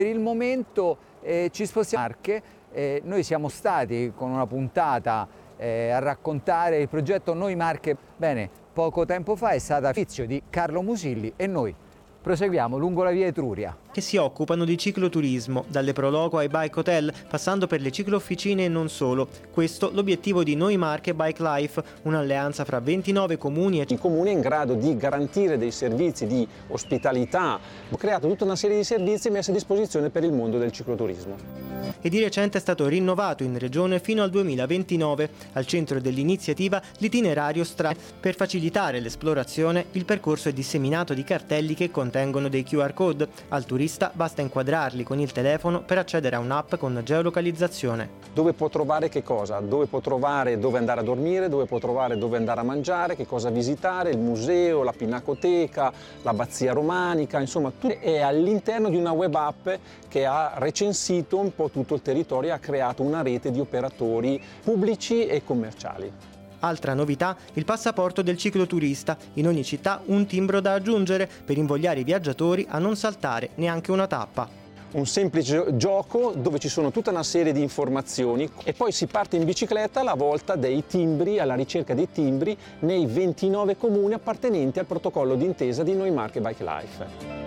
Per il momento ci spostiamo a Marche, noi siamo stati con una puntata a raccontare il progetto Noi Marche. Bene, poco tempo fa è stata a servizio di Carlo Musilli e noi proseguiamo lungo la via Etruria. Che si occupano di cicloturismo, dalle Proloco ai bike hotel, passando per le cicloofficine e non solo. Questo l'obiettivo di Noi Marche Bike Life, un'alleanza fra 29 comuni. Il comune è in grado di garantire dei servizi di ospitalità. Ho creato tutta una serie di servizi messi a disposizione per il mondo del cicloturismo. E di recente è stato rinnovato in regione fino al 2029. Al centro dell'iniziativa l'itinerario Strade. Per facilitare l'esplorazione, il percorso è disseminato di cartelli che contengono dei QR code. Al turista basta inquadrarli con il telefono per accedere a un'app con geolocalizzazione. Dove può trovare che cosa? Dove può trovare dove andare a dormire, dove può trovare dove andare a mangiare, che cosa visitare, il museo, la pinacoteca, l'abbazia romanica, insomma tutto è all'interno di una web app che ha recensito un po' tutto il territorio e ha creato una rete di operatori pubblici e commerciali. Altra novità, il passaporto del cicloturista. In ogni città un timbro da aggiungere per invogliare i viaggiatori a non saltare neanche una tappa. Un semplice gioco dove ci sono tutta una serie di informazioni e poi si parte in bicicletta alla volta dei timbri, alla ricerca dei timbri nei 29 comuni appartenenti al protocollo d'intesa di Noi Marche Bike Life.